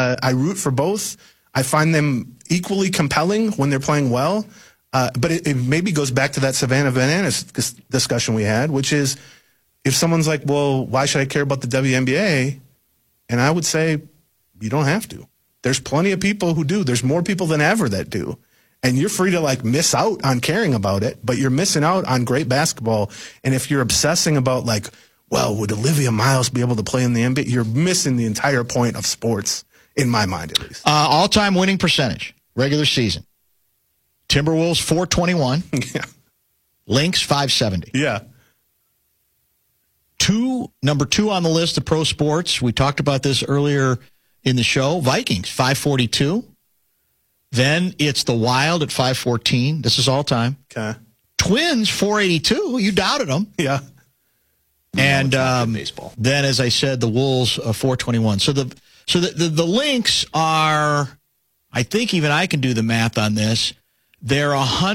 I root for both. I find them equally compelling when they're playing well. But it maybe goes back to that Savannah Bananas discussion we had, which is if someone's like, well, why should I care about the WNBA? And I would say you don't have to. There's plenty of people who do. There's more people than ever that do. And you're free to like miss out on caring about it, but you're missing out on great basketball. And if you're obsessing about like, well, would Olivia Miles be able to play in the NBA? You're missing the entire point of sports, in my mind at least. All-time winning percentage, regular season. Timberwolves 421. Yeah. Lynx 570. Yeah. Number 2 on the list of pro sports. We talked about this earlier in the show. Vikings 542. Then it's the Wild at 514. This is all time. Okay. Twins 482. You doubted them. Yeah. And baseball. Then, as I said, the Wolves 421. So the Lynx are, I think even I can do the math on this. They're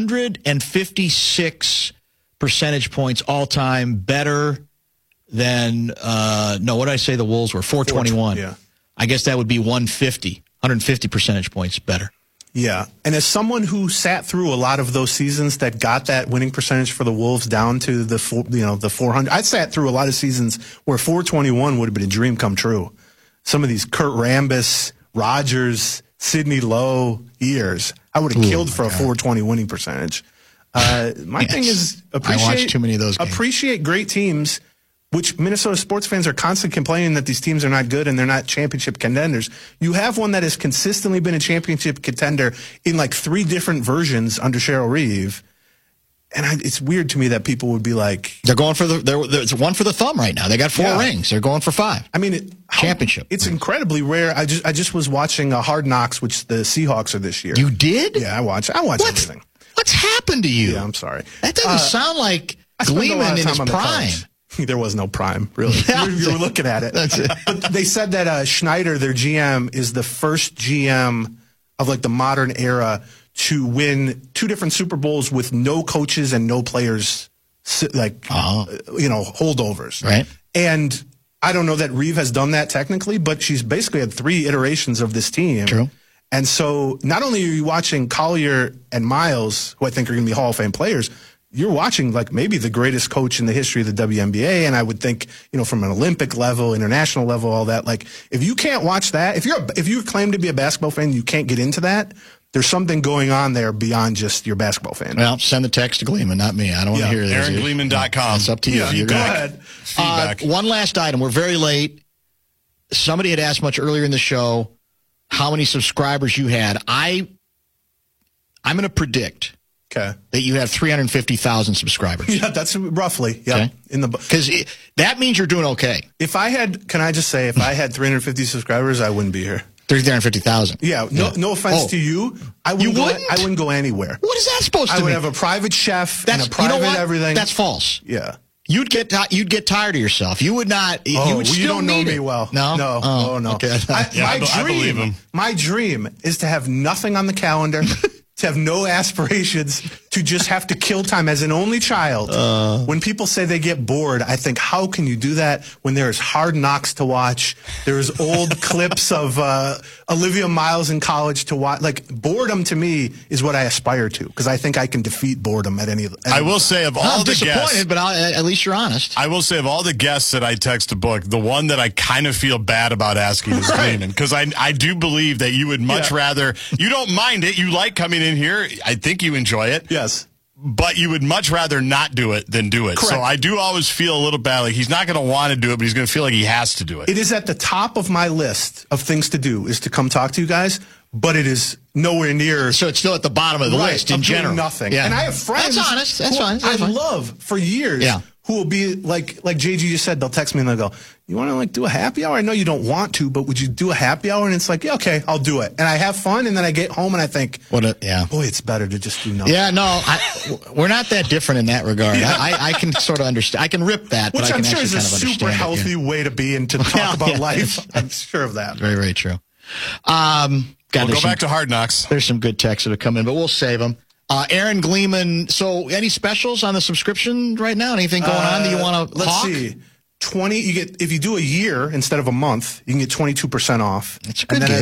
156 percentage points all time better than no. What did I say? The Wolves were 421. Yeah. I guess that would be 150 percentage points better. Yeah, and as someone who sat through a lot of those seasons that got that winning percentage for the Wolves down to the 400, I sat through a lot of seasons where 421 would have been a dream come true. Some of these Kurt Rambis, Rodgers, Sidney Lowe years, I would have killed for a 420 winning percentage. My thing is I watched too many of those games. Appreciate great teams, which Minnesota sports fans are constantly complaining that these teams are not good and they're not championship contenders. You have one that has consistently been a championship contender in like 3 different versions under Cheryl Reeve. And it's weird to me that people would be like... They're going for there's one for the thumb right now. They got 4 rings. They're going for 5. I mean... Championship. It's incredibly rare. I just was watching Hard Knocks, which the Seahawks are this year. You did? Yeah, I watch everything. What's happened to you? Yeah, I'm sorry. That doesn't sound like Gleeman in his prime. There was no prime, really. You were looking at it. That's it. But they said that Schneider, their GM, is the first GM of like the modern era to win 2 different Super Bowls with no coaches and no players, holdovers. Right. And I don't know that Reeve has done that technically, but she's basically had 3 iterations of this team. True. And so not only are you watching Collier and Miles, who I think are going to be Hall of Fame players, you're watching like maybe the greatest coach in the history of the WNBA. And I would think, from an Olympic level, international level, all that, like if you can't watch that, if you claim to be a basketball fan, you can't get into that. There's something going on there beyond just your basketball fan. Well, send the text to Gleeman, not me. I don't want to hear this. AaronGleeman.com. It's up to you. Yeah, go ahead. Feedback. One last item. We're very late. Somebody had asked much earlier in the show how many subscribers you had. I'm going to predict that you have 350,000 subscribers. Yeah, that's roughly. Yeah, okay. Because that means you're doing okay. If I had 350 subscribers, I wouldn't be here. 350,000. Yeah, no offense to you. I wouldn't go anywhere. What is that supposed to mean? I would have a private chef and a private everything. That's false. Yeah. You'd get tired of yourself. You would not. You would still you don't know need me it. well. No. No. Okay. I believe him. My dream is to have nothing on the calendar, to have no aspirations, to just have to kill time as an only child. When people say they get bored, I think, how can you do that when there's Hard Knocks to watch? There's old clips of Olivia Miles in college to watch. Like, boredom to me is what I aspire to, because I think I can defeat boredom at any I will say of all the guests, but at least you're honest. I will say of all the guests that I text to book, the one that I kind of feel bad about asking is Gleeman, because I do believe that you would much rather, you don't mind it, you like coming in here, I think you enjoy it. Yes. But you would much rather not do it than do it. Correct. So I do always feel a little bad. Like he's not going to want to do it, but he's going to feel like he has to do it. It is at the top of my list of things to do is to come talk to you guys, but it is nowhere near. So it's still at the bottom of the list in general. Nothing. Yeah. And I have friends. That's honest. That's fine. That's I fine. love for years. Yeah. Who will be like JG just said, they'll text me and they'll go, you want to like do a happy hour? I know you don't want to, but would you do a happy hour? And it's like, yeah, okay, I'll do it. And I have fun, and then I get home and I think, boy, it's better to just do nothing. Yeah, no, we're not that different in that regard. Yeah. I can sort of understand. I can rip that, Which but I can I'm sure actually is a kind of super understand healthy way to be and to talk about life. I'm sure of that. Very, very true. We'll go back to Hard Knocks. There's some good texts that have come in, but we'll save them. Aaron Gleeman, so any specials on the subscription right now? Anything going on that you want to Let's see. 20, if you do a year instead of a month, you can get 22% off. It's a good and then gig.